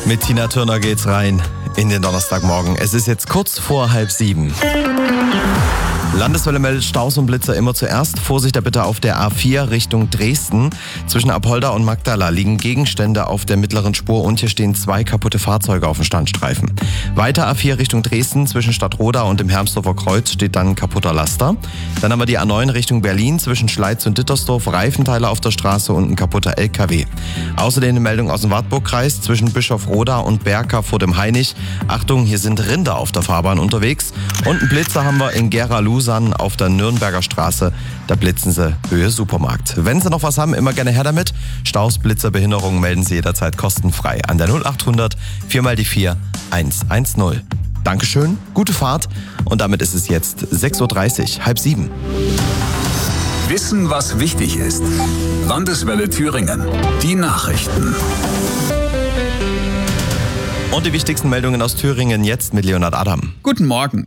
Mit Tina Turner geht's rein in den Donnerstagmorgen. Es ist jetzt kurz vor 6:30. Landeswelle meldet Staus und Blitzer immer zuerst. Vorsicht bitte auf der A4 Richtung Dresden. Zwischen Apolda und Magdala liegen Gegenstände auf der mittleren Spur und hier stehen 2 kaputte Fahrzeuge auf dem Standstreifen. Weiter A4 Richtung Dresden. Zwischen Stadtroda und dem Hermsdorfer Kreuz steht dann ein kaputter Laster. Dann haben wir die A9 Richtung Berlin. Zwischen Schleiz und Dittersdorf Reifenteile auf der Straße und ein kaputter LKW. Außerdem eine Meldung aus dem Wartburgkreis. Zwischen Bischofroda und Berka vor dem Hainich. Achtung, hier sind Rinder auf der Fahrbahn unterwegs. Und einen Blitzer haben wir in Gera-Lusan auf der Nürnberger Straße. Da blitzen sie Höhe Supermarkt. Wenn Sie noch was haben, immer gerne her damit. Staus, Blitzer, Behinderungen melden Sie jederzeit kostenfrei an der 0800 4x4 110. Dankeschön, gute Fahrt und damit ist es jetzt 6:30 Uhr, 6:30. Wissen, was wichtig ist. Landeswelle Thüringen. Die Nachrichten. Und die wichtigsten Meldungen aus Thüringen jetzt mit Leonhard Adam. Guten Morgen.